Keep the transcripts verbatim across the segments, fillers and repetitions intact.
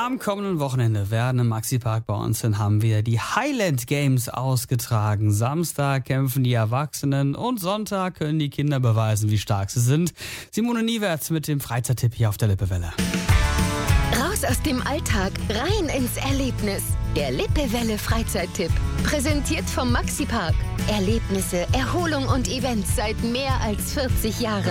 Am kommenden Wochenende werden im Maxi-Park bei uns in Hamm wieder die Highland Games ausgetragen. Samstag kämpfen die Erwachsenen und Sonntag können die Kinder beweisen, wie stark sie sind. Simone Niewerth mit dem Freizeittipp hier auf der Lippewelle. Raus aus dem Alltag, rein ins Erlebnis. Der Lippewelle Freizeittipp. Präsentiert vom Maxi-Park. Erlebnisse, Erholung und Events seit mehr als vierzig Jahren.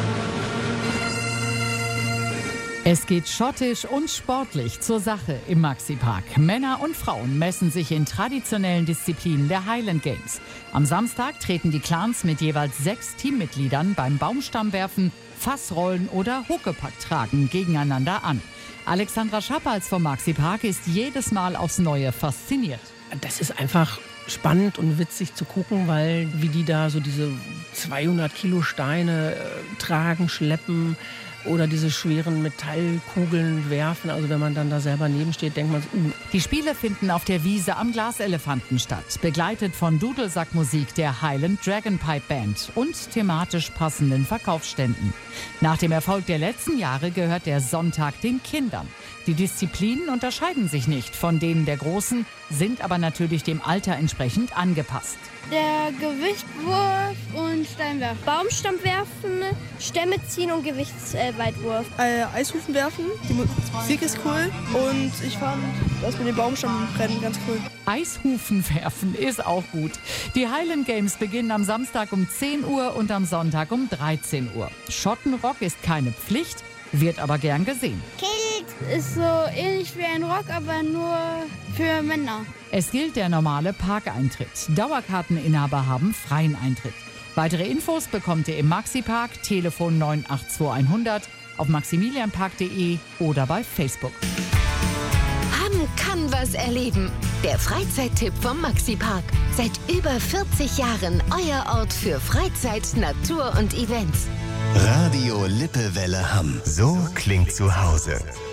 Es geht schottisch und sportlich zur Sache im Maxi-Park. Männer und Frauen messen sich in traditionellen Disziplinen der Highland Games. Am Samstag treten die Clans mit jeweils sechs Teammitgliedern beim Baumstammwerfen, Fassrollen oder Huckepack-Tragen gegeneinander an. Alexandra Schappals vom Maxi-Park ist jedes Mal aufs Neue fasziniert. Das ist einfach spannend und witzig zu gucken, weil wie die da so diese zweihundert Kilo Steine äh, tragen, schleppen oder diese schweren Metallkugeln werfen. Also wenn man dann da selber neben steht, denkt man so, uh. Die Spiele finden auf der Wiese am Glaselefanten statt, begleitet von Dudelsackmusik der Highland Dragonpipe Band und thematisch passenden Verkaufsständen. Nach dem Erfolg der letzten Jahre gehört der Sonntag den Kindern. Die Disziplinen unterscheiden sich nicht von denen der Großen, sind aber natürlich dem Alter entsprechend angepasst. Der Gewichtwurf und Steinwerfen. Baumstamm werfen, Stämme ziehen und Gewichtsweitwurf. Äh, Eishufen werfen, die Musik ist cool und ich fand das mit dem Baumstammrennen ganz cool. Eishufen werfen ist auch gut. Die Highland Games beginnen am Samstag um zehn Uhr und am Sonntag um dreizehn Uhr. Schottenrock ist keine Pflicht, wird aber gern gesehen. Kilt ist so ähnlich wie ein Rock, aber nur für Männer. Es gilt der normale Parkeintritt. Dauerkarteninhaber haben freien Eintritt. Weitere Infos bekommt ihr im Maxi-Park, Telefon neun acht zwei hundert, auf maximilianpark punkt de oder bei Facebook. Hamm kann was erleben. Der Freizeittipp vom Maxi-Park. Seit über vierzig Jahren euer Ort für Freizeit, Natur und Events. Radio Lippewelle Hamm. So klingt zu Hause.